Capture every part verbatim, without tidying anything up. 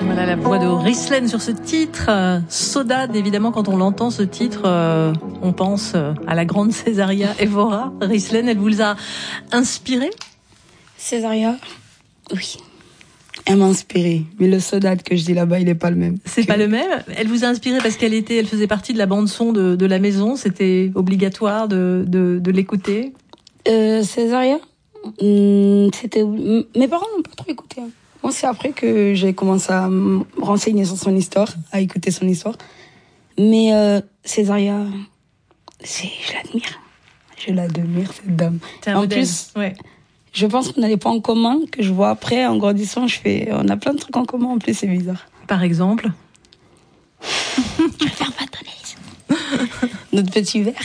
Voilà la voix de Rislène sur ce titre. Euh, Saudade, évidemment, quand on l'entend ce titre, euh, on pense euh, à la grande Césaria Évora. Rislène, elle vous a inspiré? Césaria, oui. Elle m'a inspiré. Mais le Saudade que je dis là-bas, il n'est pas le même. C'est que... pas le même. Elle vous a inspiré parce qu'elle était, elle faisait partie de la bande son de, de la maison. C'était obligatoire de, de, de l'écouter. Euh, Césaria, hum, c'était. Mes parents n'ont pas trop écouté. Hein. Moi, c'est après que j'ai commencé à me renseigner sur son histoire, à écouter son histoire. Mais euh, Césaria, c'est, je l'admire. Je l'admire, cette dame. C'est un en modèle. plus, ouais. Je pense qu'on n'allait pas en commun, que je vois après, en grandissant, je fais, on a plein de trucs en commun, en plus, c'est bizarre. Par exemple? Je vais faire bâtonner. Notre petit verre.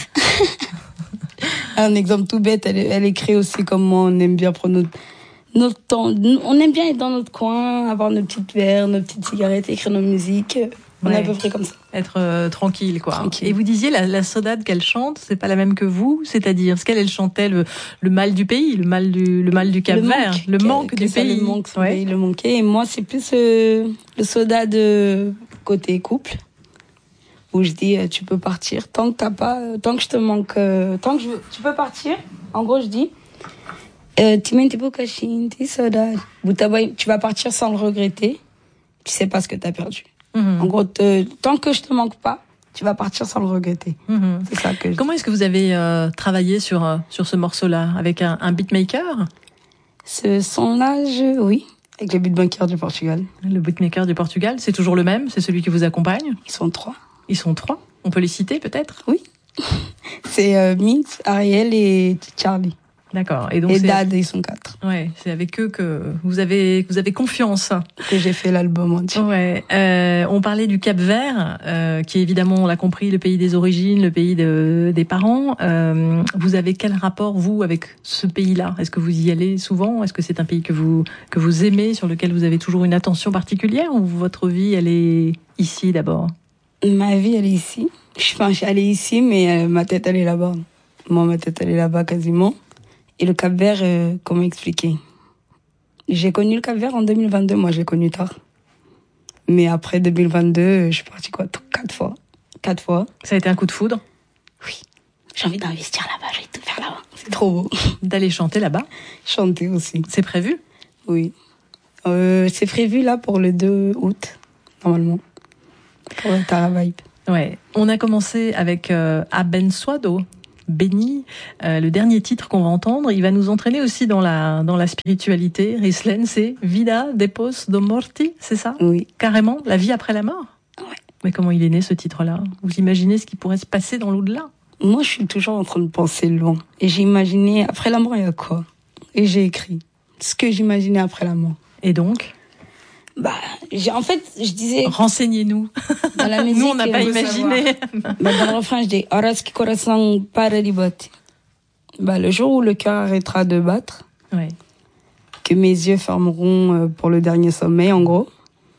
Un exemple tout bête, elle, elle écrit aussi comme moi, on aime bien prendre notre, notre temps. On aime bien être dans notre coin, avoir nos petites verres, nos petites cigarettes, écrire nos musiques. On ouais. est à peu près comme ça. Être euh, tranquille, quoi. Tranquille. Et vous disiez, la, la Saudade qu'elle chante, c'est pas la même que vous? C'est-à-dire, est-ce qu'elle elle chantait le, le mal du pays, le mal du, le mal du Cap-Vert, le manque du pays? Le manque, ouais. le manquait. Et moi, c'est plus euh, le Saudade euh, côté couple, où je dis, euh, tu peux partir. Tant que t'as pas, euh, tant que je te manque, euh, tant que je veux, tu peux partir. En gros, je dis, euh, tu vas partir sans le regretter. Tu sais pas ce que t'as perdu. Mmh. En gros, te, tant que je te manque pas, tu vas partir sans le regretter. Mmh. C'est ça que je Comment est-ce que vous avez euh, travaillé sur, euh, sur ce morceau-là? Avec un, un beatmaker? Ce son-là, je... oui. Avec le beatmaker du Portugal. Le beatmaker du Portugal, c'est toujours le même? C'est celui qui vous accompagne? Ils sont trois. Ils sont trois? On peut les citer, peut-être? Oui. C'est euh, Mix, Ariel et Charlie. D'accord. Et, donc et c'est... Dad, ils sont quatre. Ouais, c'est avec eux que vous avez, que vous avez confiance. Que j'ai fait l'album entier. Ouais. Euh, on parlait du Cap-Vert, euh, qui est évidemment, on l'a compris, le pays des origines, le pays de, des parents. Euh, vous avez quel rapport, vous, avec ce pays-là? Est-ce que vous y allez souvent? Est-ce que c'est un pays que vous, que vous aimez, sur lequel vous avez toujours une attention particulière, ou votre vie, elle est ici d'abord? Ma vie, elle est ici. Je pense, je suis allée ici, mais euh, ma tête, elle est là-bas. Moi, ma tête, elle est là-bas quasiment. Et le Cap-Vert, euh, comment expliquer? J'ai connu le Cap-Vert en deux mille vingt-deux, moi j'ai connu tard. Mais après deux mille vingt-deux, je suis partie quoi, quatre fois. Quatre fois. Ça a été un coup de foudre? Oui. J'ai envie d'investir là-bas, je vais tout faire là-bas. C'est trop beau. D'aller chanter là-bas? Chanter aussi. C'est prévu? Oui. Euh, c'est prévu là pour le deux août, normalement. Pour le Tara Vibe. Ouais. On a commencé avec euh, Abençoado. Béni, euh, le dernier titre qu'on va entendre, il va nous entraîner aussi dans la dans la spiritualité. Rislène, c'est Vida depois do morti, c'est ça? Oui. Carrément, la vie après la mort? Ouais. Mais comment il est né ce titre-là? Vous imaginez ce qui pourrait se passer dans l'au-delà? Moi, je suis toujours en train de penser loin. Et j'ai imaginé, après la mort, il y a quoi? Et j'ai écrit ce que j'imaginais après la mort. Et donc? Bah, j'ai, en fait, je disais... Renseignez-nous. Dans la musique, nous, on n'a pas imaginé. Bah, dans le refrain, je dis Horas que coração para de bater. Bah, le jour où le cœur arrêtera de battre, ouais. que mes yeux fermeront pour le dernier sommeil, en gros,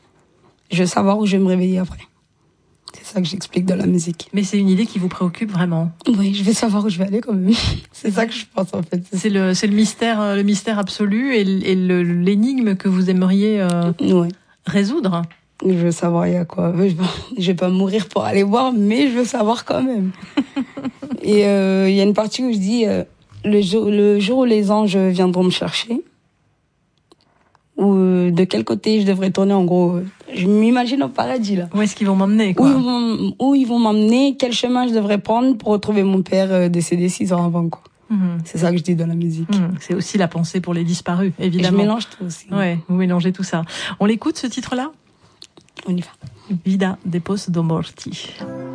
je veux savoir où je vais me réveiller après. C'est ça que j'explique dans la musique. Mais c'est une idée qui vous préoccupe vraiment? Oui, je vais savoir où je vais aller quand même. C'est ça que je pense en fait. C'est le, c'est le mystère, le mystère absolu et, et le, l'énigme que vous aimeriez euh, ouais. résoudre. Je veux savoir il y a quoi. Je vais, je vais pas mourir pour aller voir, mais je veux savoir quand même. Et il euh, y a une partie où je dis euh, le jour, le jour où les anges viendront me chercher, ou euh, de quel côté je devrais tourner en gros. Je m'imagine au paradis là. Où est-ce qu'ils vont m'emmener quoi? Où ils vont, où ils vont m'emmener, quel chemin je devrais prendre pour retrouver mon père euh, décédé six ans avant quoi. Mmh. C'est ça que je dis dans la musique. Mmh. C'est aussi la pensée pour les disparus, évidemment. Et je mélange tout aussi. Ouais, vous mélangez tout ça. On l'écoute ce titre-là? On y va. Vida depois do morti.